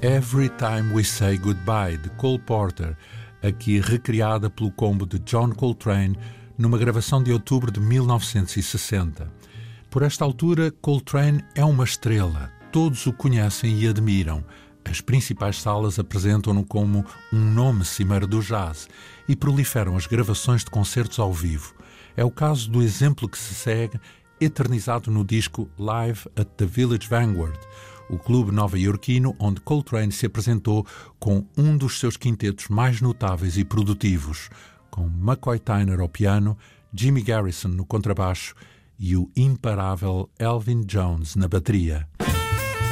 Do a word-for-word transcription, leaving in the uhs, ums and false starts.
Every Time We Say Goodbye, de Cole Porter, aqui recriada pelo combo de John Coltrane numa gravação de outubro de mil novecentos e sessenta. Por esta altura, Coltrane é uma estrela, todos o conhecem e admiram. As principais salas apresentam-no como um nome cimeiro do jazz e proliferam as gravações de concertos ao vivo. É o caso do exemplo que se segue, eternizado no disco Live at the Village Vanguard, o clube nova-iorquino onde Coltrane se apresentou com um dos seus quintetos mais notáveis e produtivos, com McCoy Tyner ao piano, Jimmy Garrison no contrabaixo e o imparável Elvin Jones na bateria.